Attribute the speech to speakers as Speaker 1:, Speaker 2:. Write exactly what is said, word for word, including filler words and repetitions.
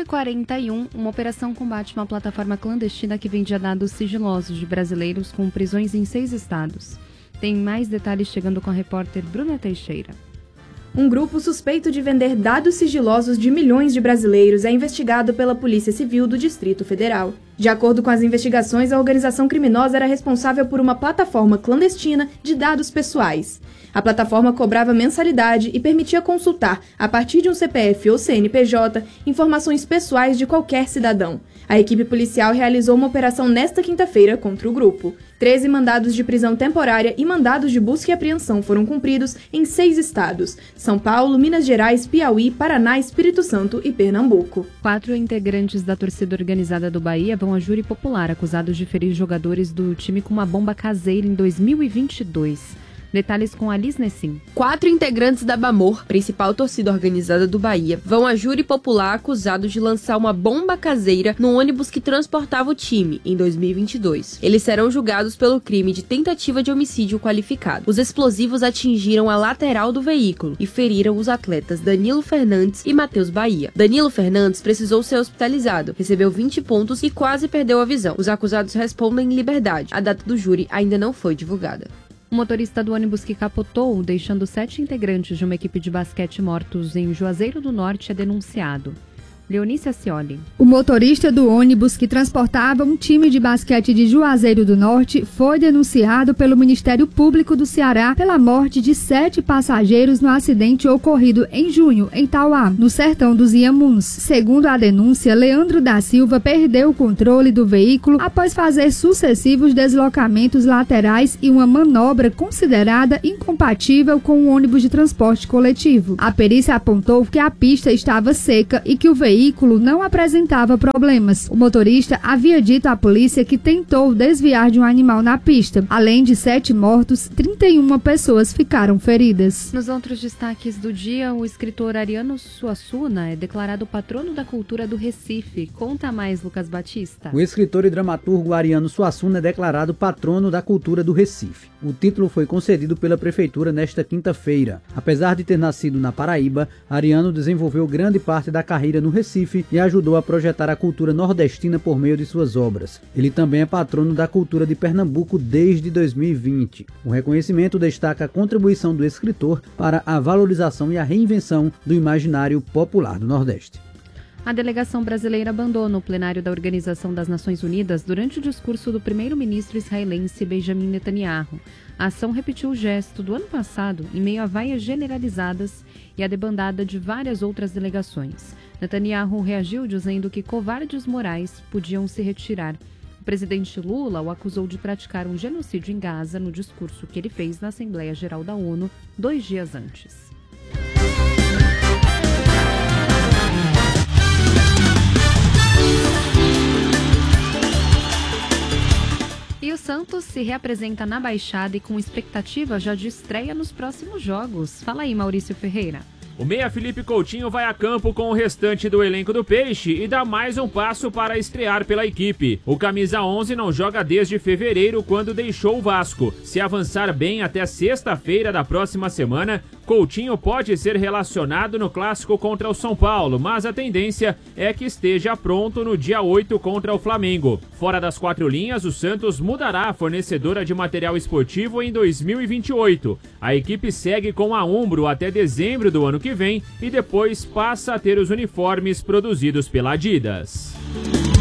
Speaker 1: e quarenta e um, uma operação combate uma plataforma clandestina que vendia dados sigilosos de brasileiros com prisões em seis estados. Tem mais detalhes chegando com a repórter Bruna Teixeira.
Speaker 2: Um grupo suspeito de vender dados sigilosos de milhões de brasileiros é investigado pela Polícia Civil do Distrito Federal. De acordo com as investigações, a organização criminosa era responsável por uma plataforma clandestina de dados pessoais. A plataforma cobrava mensalidade e permitia consultar, a partir de um C P F ou C N P J, informações pessoais de qualquer cidadão. A equipe policial realizou uma operação nesta quinta-feira contra o grupo. treze mandados de prisão temporária e mandados de busca e apreensão foram cumpridos em seis estados: São Paulo, Minas Gerais, Piauí, Paraná, Espírito Santo e Pernambuco.
Speaker 1: Quatro integrantes da torcida organizada do Bahia vão a júri popular acusados de ferir jogadores do time com uma bomba caseira em dois mil e vinte e dois. Detalhes com Alice Nessim.
Speaker 3: Quatro integrantes da Bamor, principal torcida organizada do Bahia, vão a júri popular acusados de lançar uma bomba caseira no ônibus que transportava o time em dois mil e vinte e dois. Eles serão julgados pelo crime de tentativa de homicídio qualificado. Os explosivos atingiram a lateral do veículo e feriram os atletas Danilo Fernandes e Matheus Bahia. Danilo Fernandes precisou ser hospitalizado, recebeu vinte pontos e quase perdeu a visão. Os acusados respondem em liberdade. A data do júri ainda não foi divulgada.
Speaker 1: O motorista do ônibus que capotou, deixando sete integrantes de uma equipe de basquete mortos em Juazeiro do Norte, é denunciado. Leonice Ascioli.
Speaker 4: O motorista do ônibus que transportava um time de basquete de Juazeiro do Norte foi denunciado pelo Ministério Público do Ceará pela morte de sete passageiros no acidente ocorrido em junho, em Tauá, no sertão dos Inhamuns. Segundo a denúncia, Leandro da Silva perdeu o controle do veículo após fazer sucessivos deslocamentos laterais e uma manobra considerada incompatível com o ônibus de transporte coletivo. A perícia apontou que a pista estava seca e que o veículo veículo não apresentava problemas. O motorista havia dito à polícia que tentou desviar de um animal na pista. Além de sete mortos, trinta e uma pessoas ficaram feridas.
Speaker 1: Nos outros destaques do dia, o escritor Ariano Suassuna é declarado patrono da cultura do Recife. Conta mais, Lucas Batista.
Speaker 5: O escritor e dramaturgo Ariano Suassuna é declarado patrono da cultura do Recife. O título foi concedido pela prefeitura nesta quinta-feira. Apesar de ter nascido na Paraíba, Ariano desenvolveu grande parte da carreira no Recife e ajudou a projetar a cultura nordestina por meio de suas obras. Ele também é patrono da cultura de Pernambuco desde dois mil e vinte. O reconhecimento destaca a contribuição do escritor para a valorização e a reinvenção do imaginário popular do Nordeste.
Speaker 1: A delegação brasileira abandona o plenário da Organização das Nações Unidas durante o discurso do primeiro-ministro israelense Benjamin Netanyahu. A ação repetiu o gesto do ano passado em meio a vaias generalizadas e a debandada de várias outras delegações. Netanyahu reagiu dizendo que covardes morais podiam se retirar. O presidente Lula o acusou de praticar um genocídio em Gaza no discurso que ele fez na Assembleia Geral da ONU dois dias antes. E o Santos se reapresenta na Baixada e com expectativa já de estreia nos próximos jogos. Fala aí, Maurício Ferreira.
Speaker 6: O meia Felipe Coutinho vai a campo com o restante do elenco do Peixe e dá mais um passo para estrear pela equipe. O camisa onze não joga desde fevereiro, quando deixou o Vasco. Se avançar bem até sexta-feira da próxima semana, Coutinho pode ser relacionado no clássico contra o São Paulo, mas a tendência é que esteja pronto no dia oito contra o Flamengo. Fora das quatro linhas, o Santos mudará a fornecedora de material esportivo em dois mil e vinte e oito. A equipe segue com a Umbro até dezembro do ano que vem e depois passa a ter os uniformes produzidos pela Adidas.